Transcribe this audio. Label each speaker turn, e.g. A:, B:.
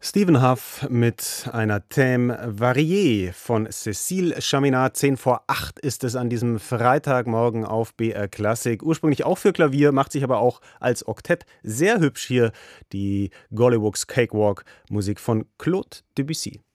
A: Stephen Huff mit einer Thème variée von Cécile Chaminade. 7:10 ist es an diesem Freitagmorgen auf BR Klassik. Ursprünglich auch für Klavier, macht sich aber auch als Oktett sehr hübsch hier die Gollywoogs Cakewalk, Musik von Claude Debussy.